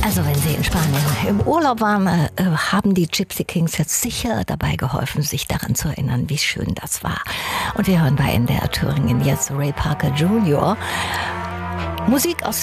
Also wenn Sie in Spanien im Urlaub waren, haben die Gypsy Kings jetzt sicher dabei geholfen, sich daran zu erinnern, wie schön das war. Und wir hören bei NDR Thüringen jetzt Ray Parker Jr. Musik aus